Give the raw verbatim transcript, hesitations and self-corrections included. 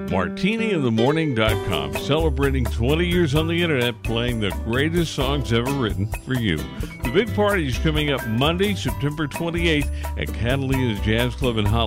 martini in the morning dot com, celebrating twenty years on the internet, playing the greatest songs ever written for you. The big party is coming up Monday, September twenty-eighth at Catalina's Jazz Club in Hollywood.